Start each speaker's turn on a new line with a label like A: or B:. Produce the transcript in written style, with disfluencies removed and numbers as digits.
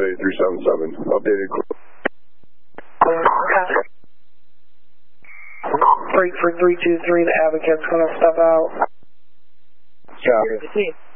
A: 8377. Updated.
B: Freight for 323, the Advocate's going to step out.
A: Copy.